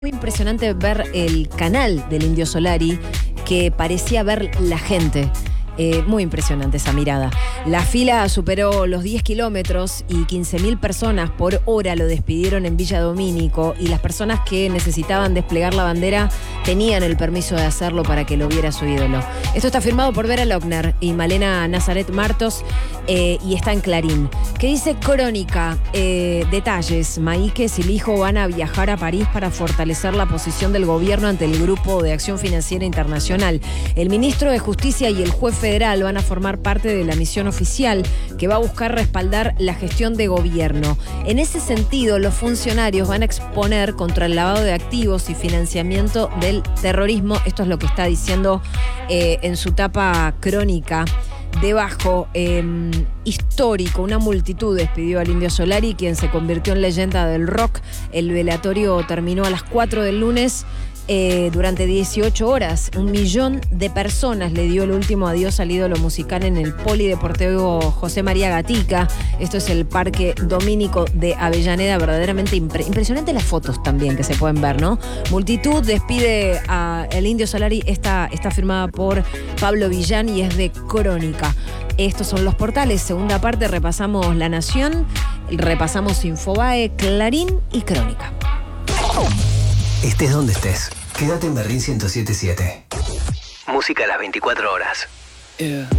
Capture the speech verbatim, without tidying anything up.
Muy impresionante ver el canal del Indio Solari, que parecía ver la gente. Eh, muy impresionante esa mirada. La fila superó los diez kilómetros y quince mil personas por hora lo despidieron en Villa Domínico, y las personas que necesitaban desplegar la bandera tenían el permiso de hacerlo para que lo viera su ídolo. Esto está firmado por Vera Lochner y Malena Nazaret Martos eh, y está en Clarín. ¿Qué dice Crónica? Eh, detalles. Maíquez y Lijo van a viajar a París para fortalecer la posición del gobierno ante el Grupo de Acción Financiera Internacional. El ministro de Justicia y el juez federal van a formar parte de la misión oficial que va a buscar respaldar la gestión de gobierno. En ese sentido, los funcionarios van a exponer contra el lavado de activos y financiamiento del terrorismo. Esto es lo que está diciendo eh, en su tapa Crónica. Debajo, eh, histórico, una multitud despidió al Indio Solari, quien se convirtió en leyenda del rock. El velatorio terminó a las cuatro del lunes. Eh, durante dieciocho horas, un millón de personas le dio el último adiós al ídolo musical en el Polideportivo José María Gatica. Esto es el Parque Domínico de Avellaneda. Verdaderamente impre- impresionante las fotos también que se pueden ver, ¿no? Multitud despide a el Indio Solari. Esta está firmada por Pablo Villán y es de Crónica. Estos son los portales. Segunda parte, repasamos La Nación, repasamos Infobae, Clarín y Crónica. Estés donde estés, quédate en Berlín ciento siete punto siete. Música a las veinticuatro horas. Yeah.